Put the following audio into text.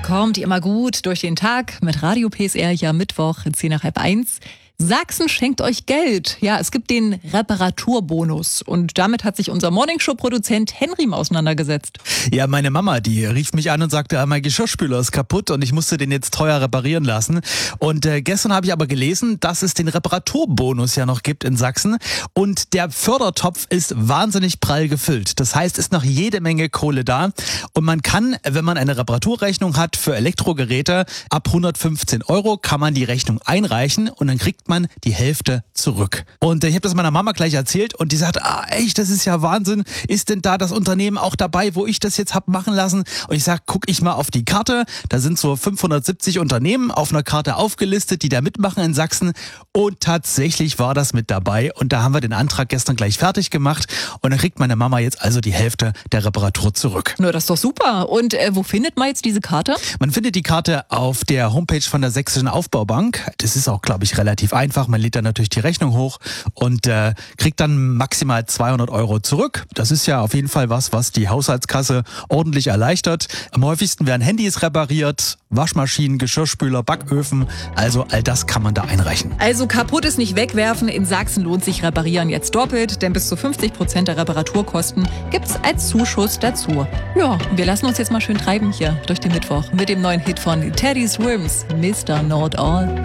kommt immer gut durch den Tag mit Radio PSR, ja Mittwoch, 10:30. Sachsen schenkt euch Geld. Ja, es gibt den Reparaturbonus. Und damit hat sich unser Morningshow-Produzent Henry auseinandergesetzt. Ja, meine Mama, die rief mich an und sagte, mein Geschirrspüler ist kaputt und ich musste den jetzt teuer reparieren lassen. Und gestern habe ich aber gelesen, dass es den Reparaturbonus ja noch gibt in Sachsen. Und der Fördertopf ist wahnsinnig prall gefüllt. Das heißt, ist noch jede Menge Kohle da. Und man kann, wenn man eine Reparaturrechnung hat für Elektrogeräte, ab 115 € kann man die Rechnung einreichen und dann kriegt man die Hälfte zurück. Und ich habe das meiner Mama gleich erzählt und die sagt, echt, das ist ja Wahnsinn. Ist denn da das Unternehmen auch dabei, wo ich das jetzt hab machen lassen? Und ich sag, guck ich mal auf die Karte. Da sind so 570 Unternehmen auf einer Karte aufgelistet, die da mitmachen in Sachsen. Und tatsächlich war das mit dabei. Und da haben wir den Antrag gestern gleich fertig gemacht. Und dann kriegt meine Mama jetzt also die Hälfte der Reparatur zurück. Na, das ist doch super. Und wo findet man jetzt diese Karte? Man findet die Karte auf der Homepage von der Sächsischen Aufbaubank. Das ist auch, glaube ich, relativ einfach. Man lädt dann natürlich die Rechnung hoch und kriegt dann maximal 200 € zurück. Das ist ja auf jeden Fall was die Haushaltskasse ordentlich erleichtert. Am häufigsten werden Handys repariert, Waschmaschinen, Geschirrspüler, Backöfen. Also all das kann man da einreichen. Also Kaputtes nicht wegwerfen. In Sachsen lohnt sich Reparieren jetzt doppelt, denn bis zu 50% der Reparaturkosten gibt's als Zuschuss dazu. Ja, und wir lassen uns jetzt mal schön treiben hier durch den Mittwoch mit dem neuen Hit von Teddy Swims, Mr. Know It All.